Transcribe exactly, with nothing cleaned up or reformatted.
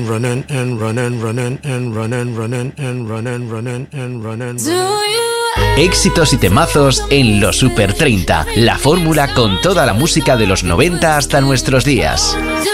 Running and running, running and running, running and running, running and running. Éxitos y temazos en los Super treinta, la fórmula con toda la música de los noventa hasta nuestros días.